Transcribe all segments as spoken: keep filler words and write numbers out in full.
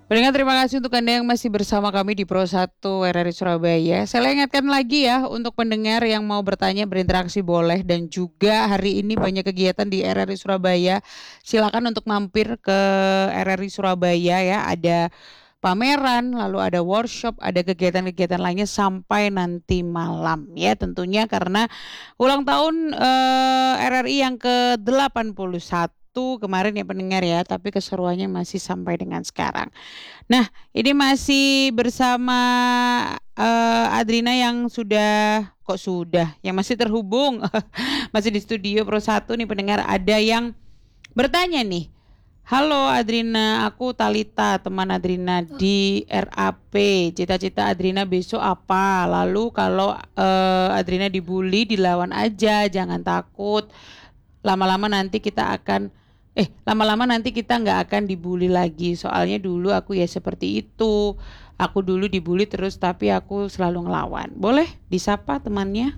Pendengar, terima kasih untuk Anda yang masih bersama kami di Pro satu R R I Surabaya. Saya ingatkan lagi ya untuk pendengar yang mau bertanya, berinteraksi boleh, dan juga hari ini banyak kegiatan di R R I Surabaya. Silakan untuk mampir ke R R I Surabaya ya. Ada pameran, lalu ada workshop, ada kegiatan-kegiatan lainnya sampai nanti malam ya, tentunya karena ulang tahun eh, R R I yang ke delapan puluh satu kemarin ya pendengar ya, tapi keseruannya masih sampai dengan sekarang. Nah, ini masih bersama eh, Adrina yang sudah kok sudah yang masih terhubung masih di studio Pro satu nih pendengar, ada yang bertanya nih. Halo Adrina, aku Talita, teman Adrina di R A P. Cita-cita Adrina besok apa? Lalu kalau eh, Adrina dibully, dilawan aja, jangan takut. Lama-lama nanti kita akan eh lama-lama nanti kita nggak akan dibully lagi. Soalnya dulu aku ya seperti itu. Aku dulu dibully terus tapi aku selalu ngelawan. Boleh disapa temannya?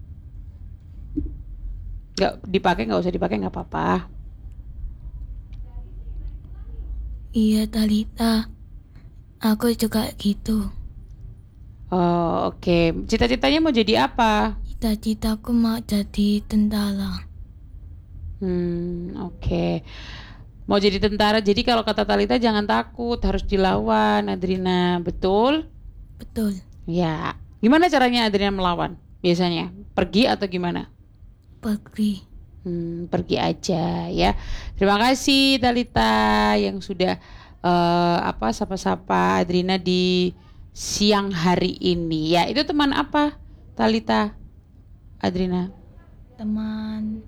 Nggak dipakai, nggak usah dipakai, nggak apa-apa. Iya Talita, aku juga gitu. Oh, oke. Cita-citanya mau jadi apa? Cita-citaku mau jadi tentara. Hmm, oke. Mau jadi tentara. Jadi kalau kata Talita jangan takut, harus dilawan, Adrina. Betul? Betul, Ya. Gimana caranya Adrina melawan? Biasanya pergi atau gimana? pergi. Hmm, pergi aja ya. Terima kasih Talita yang sudah eh, apa sapa-sapa Adrina di siang hari ini. Ya, itu teman apa Talita? Adrina. Teman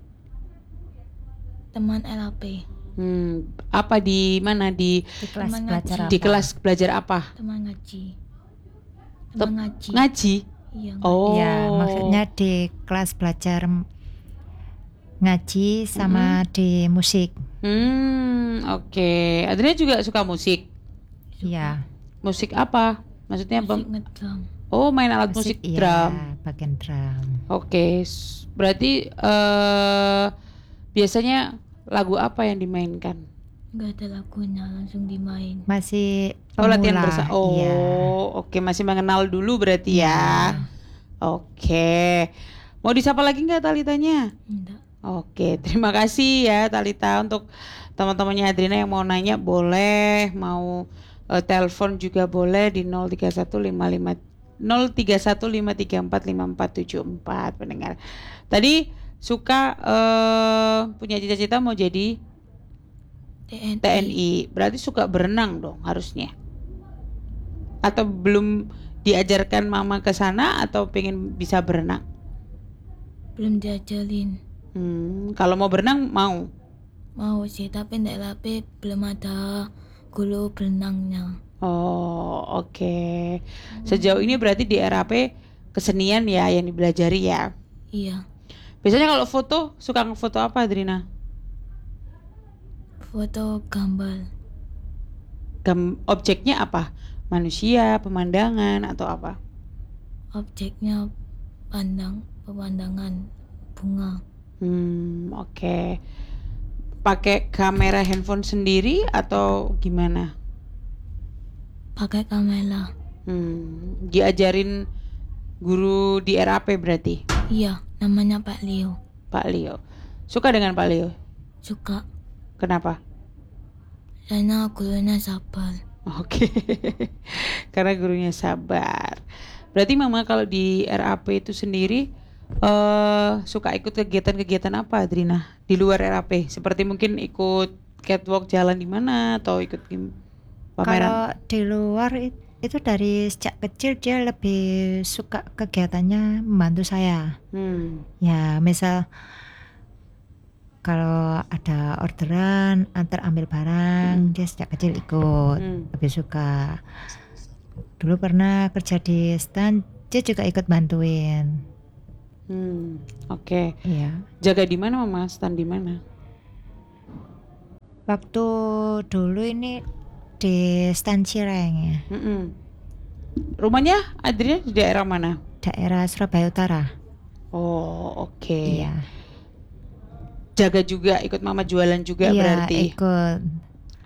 teman L A P. Hmm, apa di mana di Di kelas Teman belajar ngaji. apa? di kelas belajar apa? Teman ngaji. Tep- Teman ngaji. Ngaji. Iya, ngaji. Oh. Iya, maksudnya di kelas belajar m- ngaji sama di musik. Hmm, oke. Adrina juga suka musik. Iya, Musik apa? Maksudnya apa? Musik ngedrum. Oh, main alat musik, musik drum. iya, bagian drum. Oke, s- berarti eh biasanya lagu apa yang dimainkan? Gak ada lagunya, langsung dimain. Masih Oh, latihan pemula. bersama. Oh, Iya. oke, masih mengenal dulu berarti Iya. ya. Oke. Mau disapa lagi nggak Talitanya? Enggak. Oke, terima kasih ya Talita. Untuk teman-temannya Adrina yang mau nanya boleh, mau eh, telepon juga boleh di nol tiga satu lima lima nol tiga satu lima tiga empat lima empat tujuh empat pendengar. Tadi suka eh, punya cita-cita mau jadi T N I. T N I. Berarti suka berenang dong harusnya. Atau belum diajarkan mama ke sana atau pengen bisa berenang? Belum diajarin. Hmm, kalau mau berenang mau. Mau sih, tapi di L A P belum ada guru berenangnya. Oh, oke. Sejauh ini berarti di R A P kesenian ya yang dipelajari ya. Iya, Biasanya kalau foto suka ngefoto apa, Adrina? foto gambar. Gam objeknya apa? Manusia, pemandangan atau apa? Objeknya pandang, pemandangan bunga. Hmm, oke. Pakai kamera handphone sendiri atau gimana? Pakai kamera. Hmm, diajarin guru di R A P berarti, Iya, namanya Pak Leo. Pak Leo. Suka dengan Pak Leo? Suka, Kenapa? karena gurunya sabar. Oke. Karena gurunya sabar. Berarti mama kalau di R A P itu sendiri eh suka ikut kegiatan-kegiatan apa, Adrina? Di luar R A P, seperti mungkin ikut catwalk jalan di mana atau ikut gim- pameran? Kalau di luar it- itu dari sejak kecil dia lebih suka kegiatannya membantu saya. Hmm. Ya, misal kalau ada orderan antar ambil barang, Hmm. dia sejak kecil ikut, Hmm. lebih suka. Dulu pernah kerja di stand, dia juga ikut bantuin. Hmm. Oke. Iya. Jaga di mana mama? Stand di mana? Waktu dulu ini di stand Cireng ya, Mm-mm. Rumahnya Adrina di daerah mana? daerah Surabaya Utara. Oh, oke. Iya. Jaga juga, ikut mama jualan juga Iya, berarti. ikut.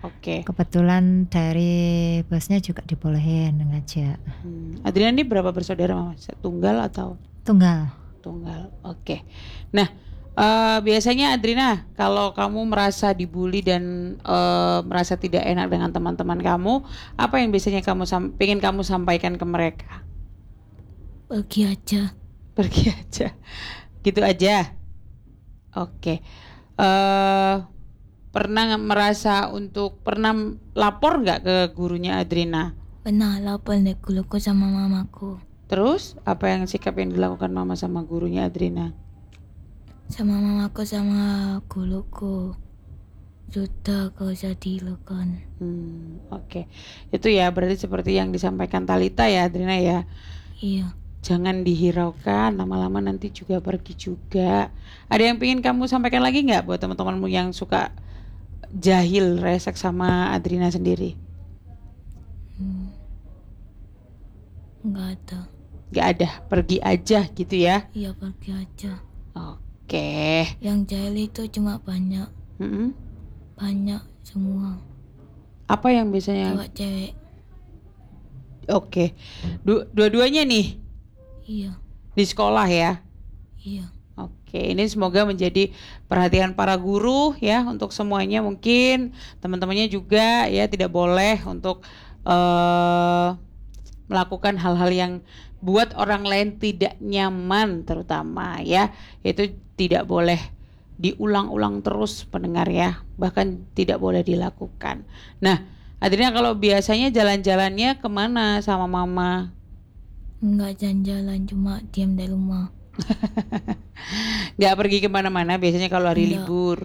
Oke. Kebetulan dari bosnya juga dibolehin ngajak. Hmm. Adriana ini berapa bersaudara Mama? Tunggal atau? Tunggal. Tunggal. Oke. Nah, eh, biasanya Adriana kalau kamu merasa dibully dan eh, merasa tidak enak dengan teman-teman kamu, apa yang biasanya kamu sam- pengen kamu sampaikan ke mereka? Pergi aja. Pergi aja. Gitu aja. Oke. Eh pernah nggak merasa untuk pernah lapor nggak ke gurunya Adriana? Pernah lapor dek guruku sama mamaku. Terus apa yang sikap yang dilakukan mama sama gurunya Adriana? Sama mamaku sama guruku. Sudah kau usah dilakukan. Hmm, oke. Itu ya berarti seperti yang disampaikan Talita ya Adriana ya. Iya. Jangan dihiraukan, lama-lama nanti juga pergi juga. Ada yang pengen kamu sampaikan lagi nggak buat teman-temanmu yang suka jahil resek sama Adriana sendiri? Hmm. Nggak ada. Nggak ada, pergi aja gitu ya. Iya pergi aja. Oke. Yang jahil itu cuma banyak. Mm-mm. Banyak semua. Apa yang biasanya? Cewek-cewek. Oke. Du- dua-duanya nih Iya. di sekolah ya. Iya. Oke, ini semoga menjadi perhatian para guru ya untuk semuanya, mungkin teman-temannya juga ya tidak boleh untuk eh, melakukan hal-hal yang buat orang lain tidak nyaman, terutama ya itu tidak boleh diulang-ulang terus pendengar ya, bahkan tidak boleh dilakukan. Nah, Adriana kalau biasanya jalan-jalannya kemana sama mama? Nggak jalan-jalan, cuma diam di rumah. Nggak pergi kemana-mana biasanya kalau hari Nggak. libur?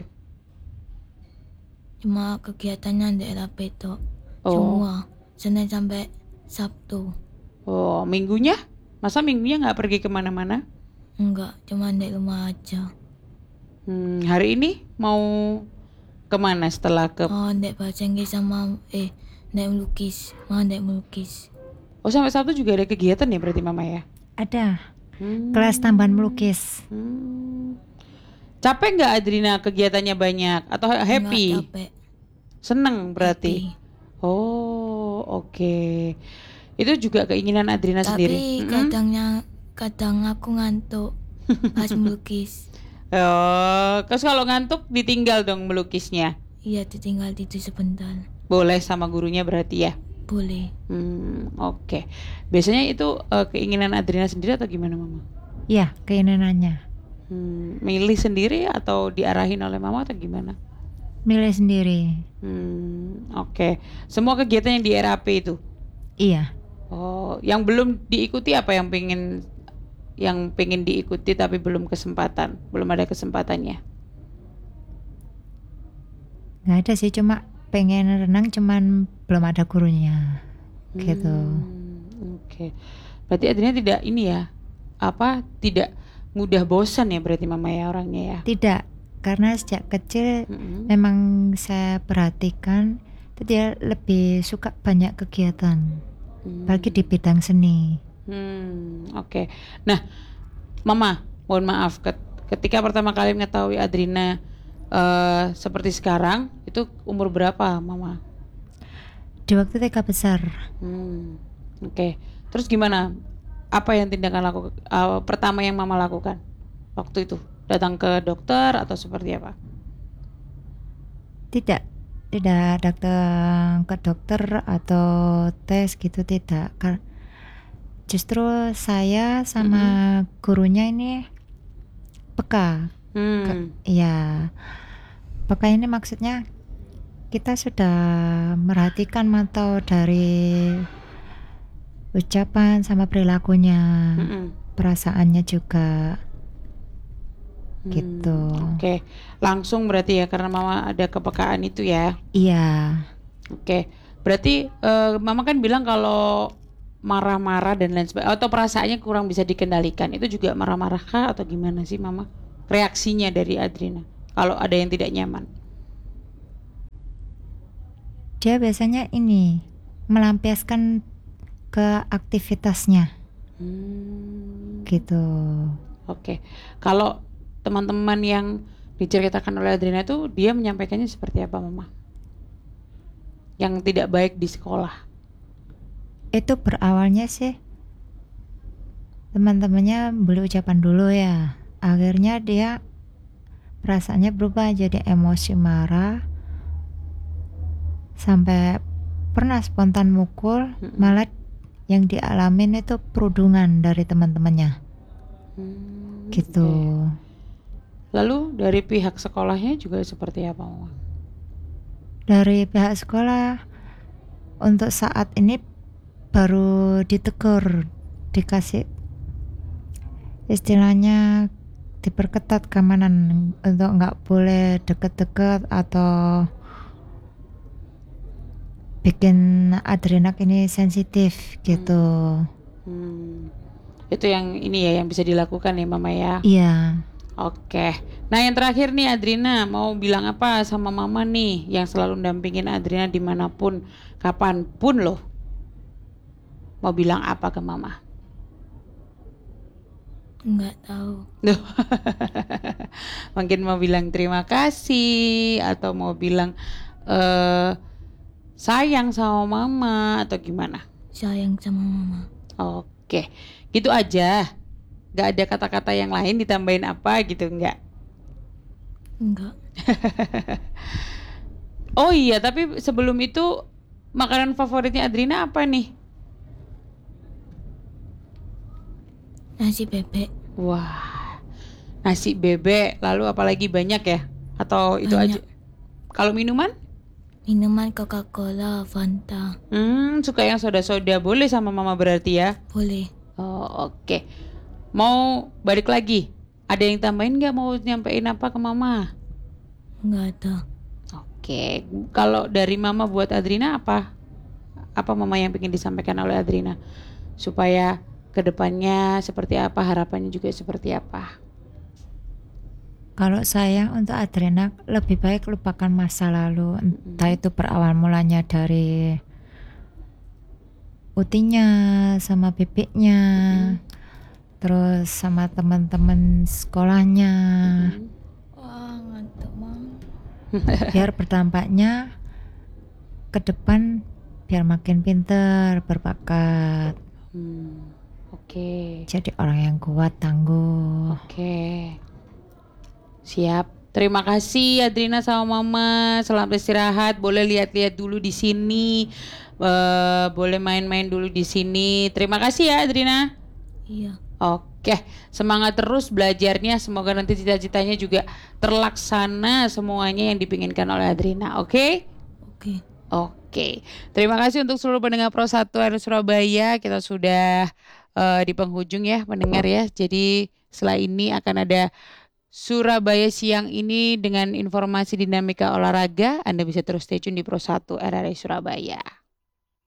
Cuma kegiatannya di L A P tok. Oh. Semua. Senin sampai Sabtu. Oh, minggunya? Masa minggunya nggak pergi kemana-mana? Enggak, cuma di rumah aja. Hmm, hari ini mau kemana setelah ke? Oh, ndek bahasa Inggris sama eh ndek melukis. Mau ndek melukis. Oh, sampai Sabtu juga ada kegiatan ya berarti mama ya? Ada Hmm. kelas tambahan melukis. Hmm. Capek nggak Adrina kegiatannya banyak atau happy? Nggak capek. Seneng berarti? Happy. Oh, oke. Itu juga keinginan Adrina sendiri? Tapi Mm-mm. kadangnya kadang aku ngantuk pas melukis. Oh, terus kalau ngantuk ditinggal dong melukisnya? Iya, ditinggal tidur sebentar. Boleh sama gurunya berarti ya? Boleh. Hmm, oke. Biasanya itu eh, keinginan Adrina sendiri atau gimana mama? Iya, keinginannya. Hmm, milih sendiri atau diarahin oleh mama atau gimana? Milih sendiri. Hmm, oke. Semua kegiatan yang di R A P itu? Iya. Oh, yang belum diikuti apa yang pengen yang pengen diikuti tapi belum kesempatan, belum ada kesempatannya? Nggak ada sih, cuma pengen renang, cuman belum ada gurunya. Gitu. Hmm, oke. Berarti Adriana tidak ini ya, apa tidak mudah bosan ya berarti mama ya orangnya ya? Tidak, karena sejak kecil Mm-mm. memang saya perhatikan itu dia lebih suka banyak kegiatan, Hmm. apalagi di bidang seni. Hmm, oke. Nah, mama, mohon maaf ket- ketika pertama kali mengetahui Adrina eh, seperti sekarang, itu umur berapa, mama? Di waktu T K besar, Hmm, oke. Terus gimana? Apa yang tindakan laku eh, pertama yang mama lakukan waktu itu? Datang ke dokter atau seperti apa? tidak, tidak datang ke dokter atau tes gitu, tidak. Kar- Justru saya sama gurunya ini peka. Hmm, Ya, peka ini maksudnya kita sudah merhatikan mantau dari ucapan sama perilakunya, mm-mm. perasaannya juga. Hmm, Gitu. Oke, langsung berarti ya karena mama ada kepekaan itu ya. Iya, Oke, berarti eh, mama kan bilang kalau marah-marah dan lain sebagainya atau perasaannya kurang bisa dikendalikan. Itu juga marah-marah kah atau gimana sih mama? Reaksinya dari Adrina kalau ada yang tidak nyaman. dia biasanya ini melampiaskan ke aktivitasnya, Hmm, gitu. Oke, kalau teman-teman yang diceritakan oleh Adrina itu dia menyampaikannya seperti apa mama? yang tidak baik di sekolah? Itu berawalnya sih teman-temannya beli ucapan dulu ya. Akhirnya dia perasaannya berubah jadi emosi marah sampai pernah spontan mukul, Mm-mm. malah yang dialamin itu perundungan dari teman-temannya Hmm, gitu. oke. Lalu dari pihak sekolahnya juga seperti apa, Mama? Dari pihak sekolah untuk saat ini baru ditegur, dikasih istilahnya diperketat keamanan untuk nggak boleh deket-deket atau bikin adrenak ini sensitif gitu. Hmm, itu yang ini ya yang bisa dilakukan ya Mama ya. Iya, Oke. Nah yang terakhir nih Adrina mau bilang apa sama Mama nih yang selalu dampingin Adrina dimanapun, kapanpun loh. Mau bilang apa ke Mama? Nggak tahu. Duh. Mungkin mau bilang terima kasih atau mau bilang eh sayang sama Mama atau gimana? Sayang sama mama. Oke, gitu aja. Gak ada kata-kata yang lain ditambahin apa gitu enggak? Enggak. Oh iya, tapi sebelum itu makanan favoritnya Adrina apa nih? Nasi bebek. Wah, nasi bebek, lalu apalagi banyak ya? Atau itu aja? Banyak. Kalau minuman? Minuman Coca-Cola, Fanta. Hmm, suka yang soda-soda boleh sama Mama berarti ya? Boleh. Oh, oke. Mau balik lagi? Ada yang tambahin nggak mau nyampein apa ke Mama? Nggak ada. Oke, kalau dari Mama buat Adrina apa? Apa Mama yang ingin disampaikan oleh Adrina? Supaya kedepannya seperti apa, harapannya juga seperti apa? kalau saya untuk Adrena lebih baik lupakan masa lalu, entah itu berawal mulanya dari utinya sama bibiknya, terus sama teman-teman sekolahnya, Wah, ngantuk mang. biar berdampaknya ke depan biar makin pinter, berbakat, Hmm, oke, jadi orang yang kuat, tangguh. oke, siap. Terima kasih Adrina sama Mama. Selamat istirahat. Boleh lihat-lihat dulu di sini. Eh, boleh main-main dulu di sini. Terima kasih ya Adrina. Iya. Oke, semangat terus belajarnya. Semoga nanti cita-citanya juga terlaksana semuanya yang dipinginkan oleh Adrina. Oke? Oke. Oke. Terima kasih untuk seluruh pendengar Pro satu R Surabaya. Kita sudah eh, di penghujung ya pendengar ya. Jadi setelah ini akan ada Surabaya siang ini dengan informasi dinamika olahraga. Anda bisa terus stay tune di Pro satu R R I Surabaya.